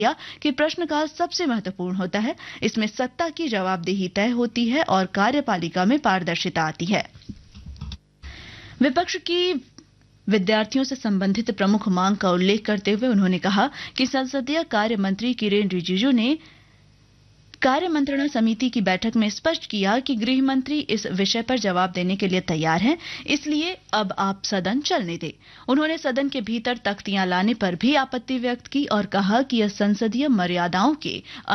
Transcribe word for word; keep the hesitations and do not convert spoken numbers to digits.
किया कि प्रश्नकाल सबसे महत्वपूर्ण होता है। इसमें सत्ता की जवाबदेही तय होती है और कार्यपालिका में पारदर्शिता आती है। विपक्ष की विद्यार्थियों से संबंधित प्रमुख मांग का उल्लेख करते हुए उन्होंने कहा कि संसदीय कार्य मंत्री किरेन रिजिजू ने कार्य मंत्रणा समिति की बैठक में स्पष्ट किया कि गृह मंत्री इस विषय पर जवाब देने के लिए तैयार हैं, इसलिए अब आप सदन चलने दें। उन्होंने सदन के भीतर तख्तियां लाने पर भी आपत्ति व्यक्त की और कहा कि यह संसदीय मर्यादाओं के